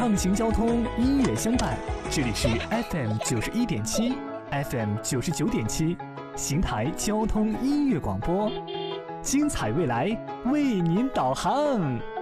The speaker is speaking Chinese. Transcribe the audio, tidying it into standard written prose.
畅行交通，音乐相伴。这里是 FM 91.7 FM 99.7邢台交通音乐广播，精彩未来为您导航。